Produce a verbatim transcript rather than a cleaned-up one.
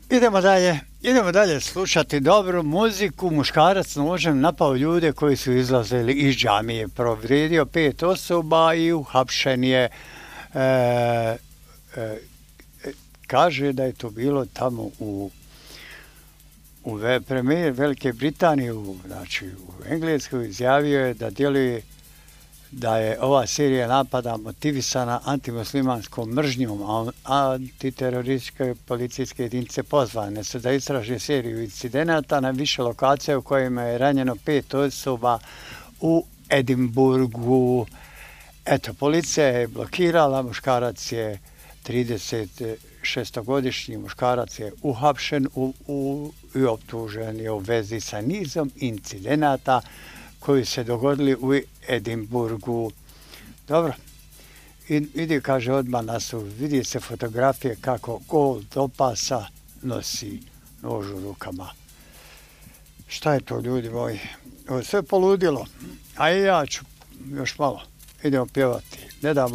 Idemo dalje, idemo dalje slušati dobru muziku. Muškarac nožem napao ljude koji su izlazili iz džamije, povrijedio pet osoba i uhapšen je. E, e, kaže da je to bilo tamo u u premijer Velike Britanije, u, znači u Engleskoj, izjavio je da djeluje da je ova serija napada motivisana antimuslimanskom mržnjom, a antiterorističke policijske jedinice pozvane su da istraže seriju incidenata na više lokacija u kojima je ranjeno pet osoba u Edinburgu. Eto, policija je blokirala, muškarac je trideset šestogodišnji muškarac je uhapšen u, u, i optužen je u vezi sa nizom incidenata koji se dogodili u Edinburgu. Dobro, I, idi, kaže, odmah nasu, vidi se fotografije kako gol do pasa nosi nož u rukama. Šta je to, ljudi moji? Ovo sve poludilo, a i ja ću još malo. Idemo pjevati. Ne dam